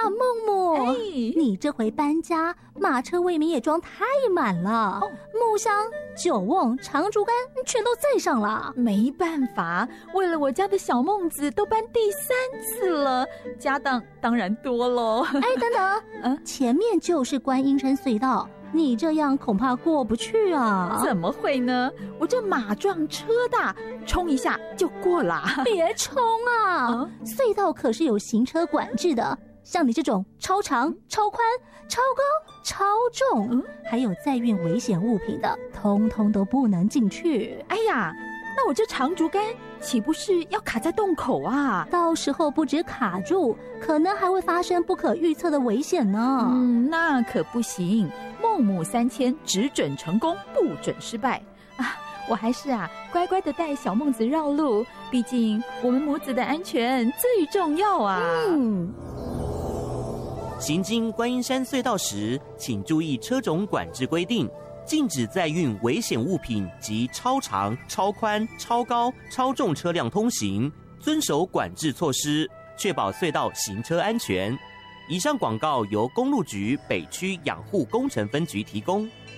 孟母，你这回搬家，马车未免也装太满了，木箱、酒瓮、长竹竿全都载上了。 没办法，为了我家的小孟子，都搬第3次了，家当然多咯。 哎，等等，前面就是观音山隧道，你这样恐怕过不去啊。 怎么会呢？我这马撞车大，冲一下就过啦。 别冲啊！隧道可是有行车管制的，像你这种超长、超宽、超高、超重，还有载运危险物品的，通通都不能进去。 哎呀，那我这长竹竿岂不是要卡在洞口啊？ 到时候不止卡住，可能还会发生不可预测的危险呢。 那可不行，孟母3迁，只准成功，不准失败啊！我还是乖乖的带小孟子绕路，毕竟我们母子的安全最重要啊。 行经观音山隧道时，请注意车种管制规定，禁止载运危险物品及超长、超宽、超高、超重车辆通行，遵守管制措施，确保隧道行车安全。以上广告由公路局北区养护工程分局提供。